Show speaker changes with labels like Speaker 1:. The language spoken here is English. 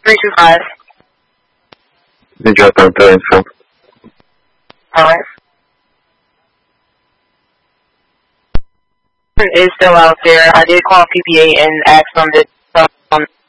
Speaker 1: 325.
Speaker 2: They dropped on 3rd and 5th.
Speaker 1: Alright. Is still out there. I did call PPA and ask them to